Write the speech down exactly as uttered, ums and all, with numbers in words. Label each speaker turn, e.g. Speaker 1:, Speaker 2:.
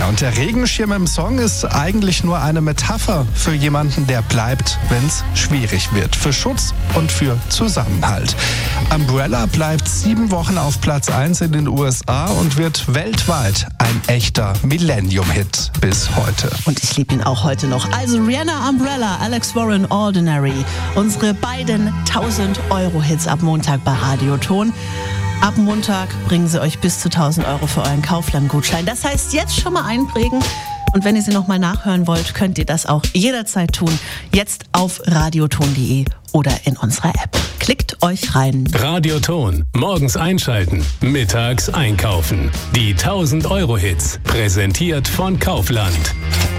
Speaker 1: und der Regenschirm im Song ist eigentlich nur eine Metapher für jemanden, der bleibt, wenn es schwierig wird. Für Schutz und für Zusammenhalt. Umbrella bleibt sieben Wochen auf Platz eins in den U S A und wird weltweit ein echter Millennium-Hit bis heute.
Speaker 2: Und ich liebe ihn auch heute noch. Also Rihanna, Umbrella, Alex Warren, Ordinary. Unsere beiden tausend-Euro-Hits ab Montag bei Radioton. Ab Montag bringen sie euch bis zu tausend Euro für euren Kaufland-Gutschein. Das heißt, jetzt schon mal einprägen. Und wenn ihr sie nochmal nachhören wollt, könnt ihr das auch jederzeit tun. Jetzt auf radioton punkt de oder in unserer App. Klickt euch rein.
Speaker 3: Radioton. Morgens einschalten, mittags einkaufen. Die tausend-Euro-Hits. Präsentiert von Kaufland.